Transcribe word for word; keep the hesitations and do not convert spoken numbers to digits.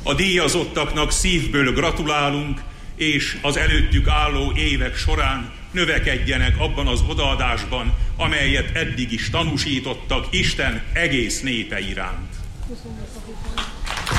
A díjazottaknak szívből gratulálunk, és az előttük álló évek során növekedjenek abban az odaadásban, amelyet eddig is tanúsítottak Isten egész népe iránt. Köszönjük.